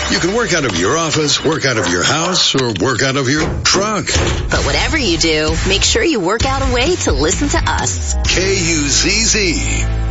You can work out of your office, work out of your house, or work out of your truck. But whatever you do, make sure you work out a way to listen to us. KUZZ.